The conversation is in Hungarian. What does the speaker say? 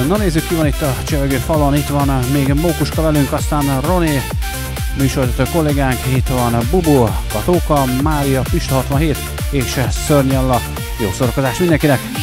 Na nézzük, ki van itt a csevegő falon. Itt van még Mókuska velünk, aztán Roni, műsorvezető kollégánk, itt van Bubu, Katóka, Mária, Pista 67 és Szörnyella. Jó szórakozást mindenkinek!